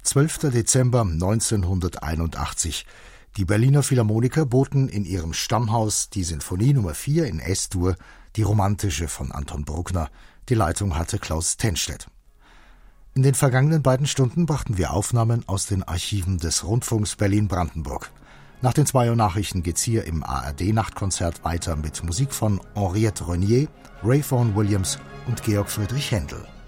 12. Dezember 1981. Die Berliner Philharmoniker boten in ihrem Stammhaus die Sinfonie Nummer 4 in S-Dur, die romantische von Anton Bruckner. Die Leitung hatte Klaus Tennstedt. In den vergangenen beiden Stunden brachten wir Aufnahmen aus den Archiven des Rundfunks Berlin-Brandenburg. Nach den 2 Uhr Nachrichten geht's hier im ARD-Nachtkonzert weiter mit Musik von Henriette Renier, Ray Vaughan Williams und Georg Friedrich Händel.